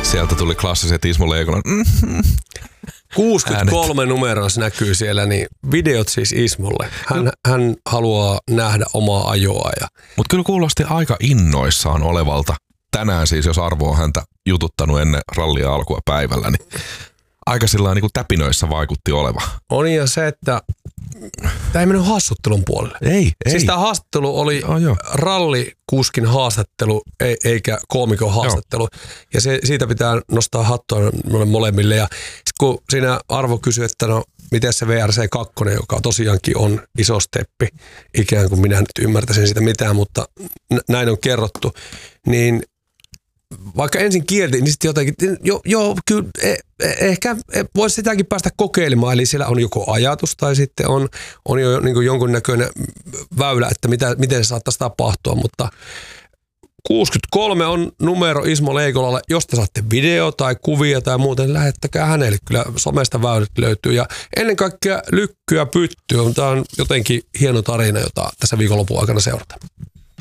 Sieltä tuli klassiset Ismo Leikolan 63 numeroissa näkyy siellä, niin videot siis Ismolle. Hän haluaa nähdä omaa ajoa. Mutta kyllä kuulosti aika innoissaan olevalta. Tänään siis, jos Arvo on häntä jututtanut ennen rallia alkua päivällä, niin aika sillä niin kuin täpinöissä vaikutti oleva. On ja se, että tämä ei mennyt haastuttelun puolelle. Ei. Siis tämä haastattelu oli rallikuskin haastattelu, eikä koomikon haastattelu. Joo. Ja siitä pitää nostaa hattua molemmille. Ja kun siinä Arvo kysyi, että no miten se VRC2, joka tosiaankin on iso steppi, ikään kuin minä nyt ymmärtäisin sitä mitään, mutta näin on kerrottu, niin vaikka ensin kieltiin, niin sitten jotenkin, kyllä ehkä voisi sitäkin päästä kokeilemaan, eli siellä on joko ajatus tai sitten on jo niin kuin jonkunnäköinen väylä, että miten se saattaisi tapahtua, mutta 63 on numero Ismo Leikolalle. Jos te saatte video tai kuvia tai muuten, lähettäkää hänelle. Kyllä somesta väylät löytyy. Ja ennen kaikkea lykkyä pyttyä. Tämä on jotenkin hieno tarina, jota tässä viikonlopun aikana seurataan.